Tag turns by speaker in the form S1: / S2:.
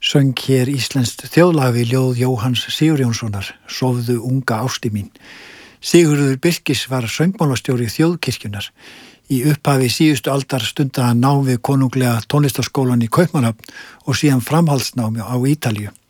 S1: söng hér íslenskt þjóðlag við ljóð Jóhanns Sigurjónssonar, Sofðu unga ásti mín. Sigurður Birkis var söngmálastjóri Þjóðkirkjunnar. Í upphafi síðustu aldar stundaði hann nám við konunglega tónlistarskólann í Kaupmannahöfn og síðan framhaldsnámi á Ítalíu.